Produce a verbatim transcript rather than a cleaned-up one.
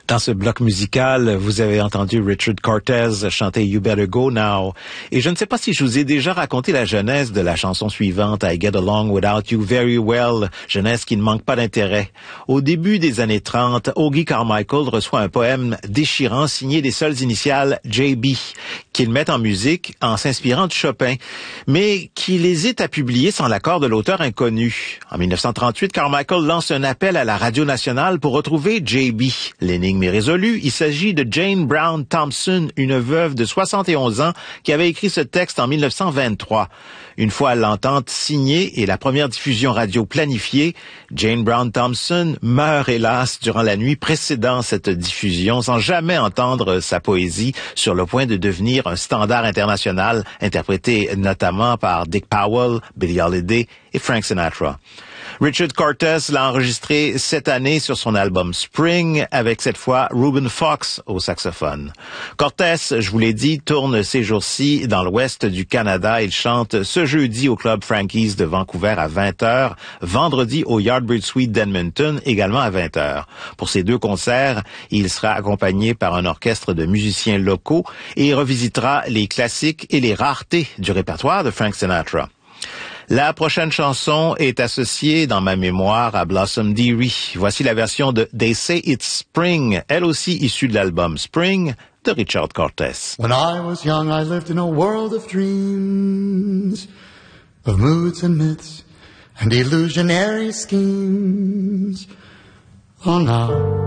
Dans ce bloc musical, vous avez entendu Richard Cortez chanter You Better Go Now. Et je ne sais pas si je vous ai déjà raconté la genèse de la chanson suivante, I Get Along Without You Very Well, genèse qui ne manque pas d'intérêt. Au début des années trente, Hoagy Carmichael reçoit un poème déchirant signé des seules initiales J B, qu'il met en musique en s'inspirant de Chopin, mais qu'il hésite à publier sans l'accord de l'auteur inconnu. En dix-neuf cent trente-huit, Carmichael lance un appel à la Radio nationale pour retrouver J B. L'énigme est résolue. Il s'agit de Jane Brown Thompson, une veuve de soixante et onze ans qui avait écrit ce texte en mille neuf cent vingt-trois. Une fois l'entente signée et la première diffusion radio planifiée, Jane Brown Thompson meurt hélas durant la nuit précédant cette diffusion sans jamais entendre sa poésie sur le point de devenir un standard international interprété notamment par Dick Powell, Billie Holiday et Frank Sinatra. Richard Cortez l'a enregistré cette année sur son album Spring avec cette fois Reuben Fox au saxophone. Cortez, je vous l'ai dit, tourne ces jours-ci dans l'ouest du Canada. Il chante ce jeudi au Club Frankie's de Vancouver à vingt heures, vendredi au Yardbird Suite d'Edmonton également à vingt heures. Pour ces deux concerts, il sera accompagné par un orchestre de musiciens locaux et il revisitera les classiques et les raretés du répertoire de Frank Sinatra. La prochaine chanson est associée dans ma mémoire à Blossom Dearie. Voici la version de They Say It's Spring, elle aussi issue de l'album Spring de Richard Cortez. When I was young, I lived in a world of dreams, of moods and myths and illusionary schemes. Oh, now